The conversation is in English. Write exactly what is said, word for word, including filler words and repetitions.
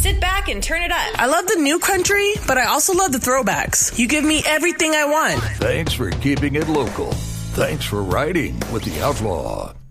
Sit back and turn it up. I love the new country, but I also love the throwbacks. You give me everything I want. Thanks for keeping it local. Thanks for riding with the Outlaw.